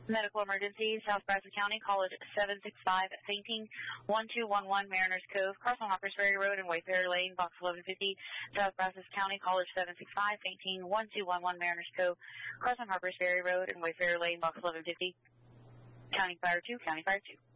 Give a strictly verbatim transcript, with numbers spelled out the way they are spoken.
Medical emergency, South Brazos County, College seven six five, fainting, one two one one, Mariners Cove, cross on Hoppers Ferry Road and Wayfarer Lane, box eleven fifty, South Brazos County, College seven six five, fainting, one two one one, Mariners Cove, cross on Hoppers Ferry Road and Wayfarer Lane, box eleven fifty, County Fire two, County Fire two.